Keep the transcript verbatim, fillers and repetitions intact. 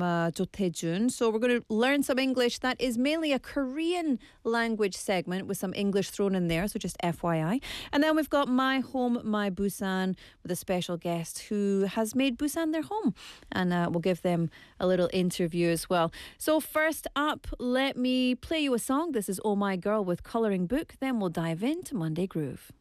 from uh, Jo Tae-jun. So we're going to learn some English. That is mainly a Korean language segment with some English thrown in there, so just F Y I. And then we've got My Home, My Busan with a special guest who has made Busan their home. And uh, we'll give them a little interview as well. So first up, let me play you a song. This is Oh My Girl with Colouring Book. Then we'll dive into Monday Groove.